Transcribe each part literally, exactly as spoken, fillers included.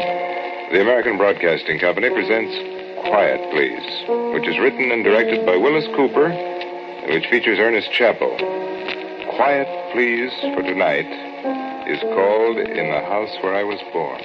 The American Broadcasting Company presents Quiet, Please, which is written and directed by Willis Cooper and which features Ernest Chappell. Quiet, Please, for tonight is called In the House Where I Was Born.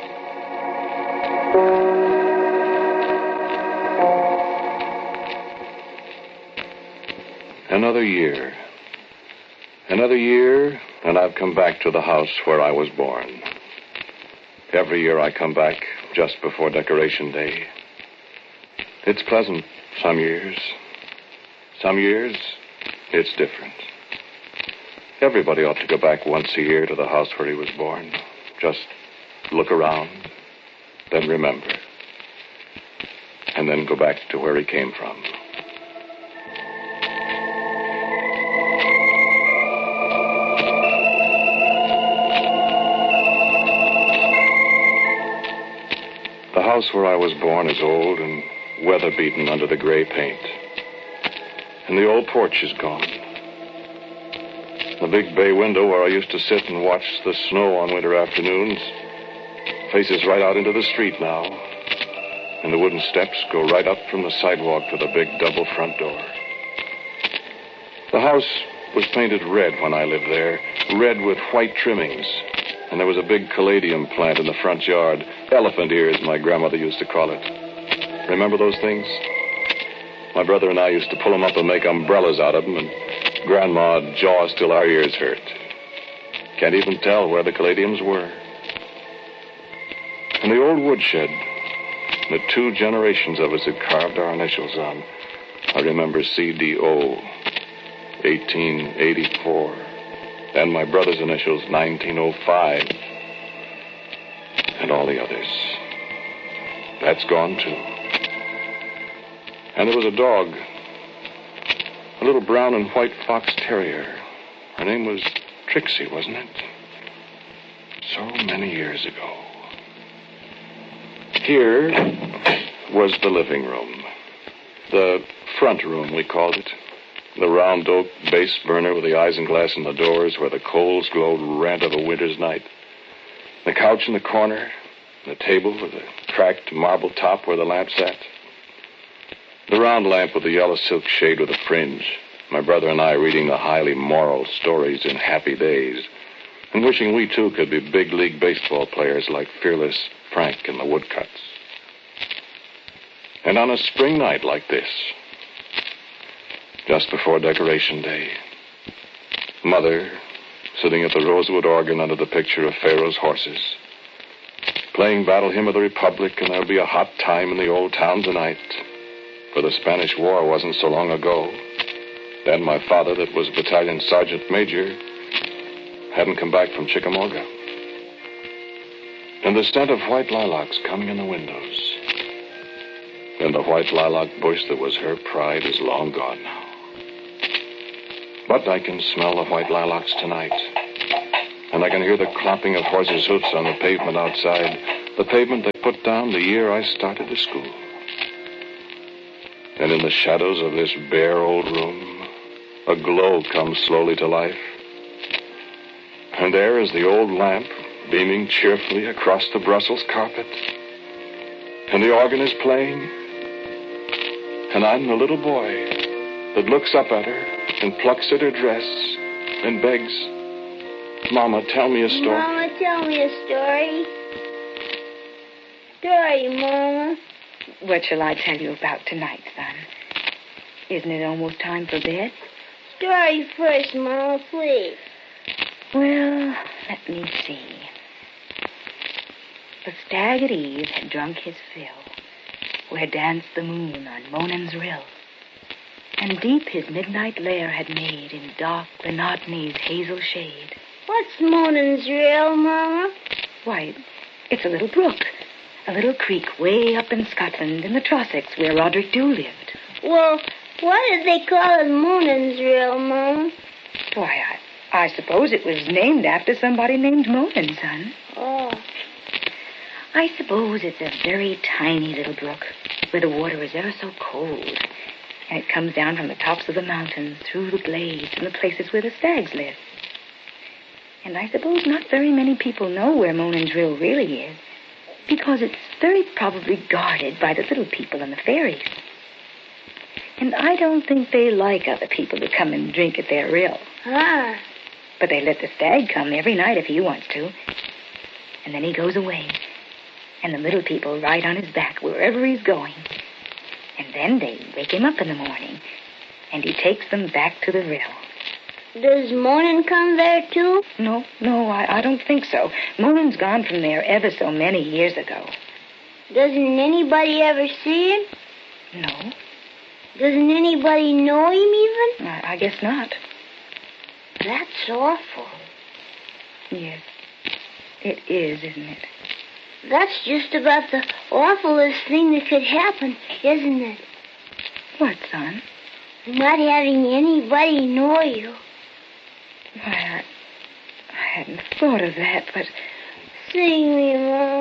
Another year. Another year, and I've come back to the house where I was born. Every year I come back just before Decoration Day. It's pleasant some years. Some years, it's different. Everybody ought to go back once a year to the house where he was born. Just look around, then remember. And then go back to where he came from. The house where I was born is old and weather-beaten under the gray paint. And the old porch is gone. The big bay window where I used to sit and watch the snow on winter afternoons faces right out into the street now. And the wooden steps go right up from the sidewalk to the big double front door. The house was painted red when I lived there, red with white trimmings. And there was a big caladium plant in the front yard. Elephant ears, my grandmother used to call it. Remember those things? My brother and I used to pull them up and make umbrellas out of them, and Grandma'd jaw us till our ears hurt. Can't even tell where the caladiums were. And the old woodshed that two generations of us had carved our initials on. I remember C D O, eighteen eighty-four. And my brother's initials, nineteen oh five. And all the others. That's gone, too. And there was a dog. A little brown and white fox terrier. Her name was Trixie, wasn't it? So many years ago. Here was the living room. The front room, we called it. The round oak base burner with the isinglass in the doors where the coals glowed red of a winter's night. The couch in the corner. The table with the cracked marble top where the lamp sat. The round lamp with the yellow silk shade with a fringe. My brother and I reading the highly moral stories in happy days. And wishing we, too, could be big league baseball players like fearless Frank and the Woodcuts. And on a spring night like this, just before Decoration Day, Mother, sitting at the rosewood organ under the picture of Pharaoh's horses, playing Battle Hymn of the Republic, and there'll be a hot time in the old town tonight, for the Spanish War wasn't so long ago. Then my father, that was battalion sergeant major, hadn't come back from Chickamauga. And the scent of white lilacs coming in the windows. And the white lilac bush that was her pride is long gone now. But I can smell the white lilacs tonight. And I can hear the clomping of horses' hoofs on the pavement outside. The pavement they put down the year I started to school. And in the shadows of this bare old room, a glow comes slowly to life. And there is the old lamp beaming cheerfully across the Brussels carpet. And the organ is playing. And I'm the little boy that looks up at her and plucks at her dress and begs, Mama, tell me a story. Mama, tell me a story. Story, Mama. What shall I tell you about tonight, son? Isn't it almost time for bed? Story first, Mama, please. Well, let me see. The stag at eve had drunk his fill, where danced the moon on Monan's rill. And deep his midnight lair had made in dark Benotny's hazel shade. What's Monan's rill, Mama? Why, it's a little brook, a little creek way up in Scotland in the Trossachs where Roderick Dhu lived. Well, why did they call it Monan's rill, Mama? Why, I, I suppose it was named after somebody named Monan, son. Oh. I suppose it's a very tiny little brook where the water is ever so cold. And it comes down from the tops of the mountains, through the glades, and the places where the stags live. And I suppose not very many people know where Monan's Rill really is. Because it's very probably guarded by the little people and the fairies. And I don't think they like other people to come and drink at their rill. Ah. But they let the stag come every night if he wants to. And then he goes away. And the little people ride on his back wherever he's going. And then they wake him up in the morning. And he takes them back to the rill. Does Monin come there, too? No, no, I, I don't think so. Monin's gone from there ever so many years ago. Doesn't anybody ever see him? No. Doesn't anybody know him, even? I, I guess not. That's awful. Yes, it is, isn't it? That's just about the awfulest thing that could happen, isn't it? What, son? Not having anybody know you. Why, I, I hadn't thought of that, but... Sing me, Mom.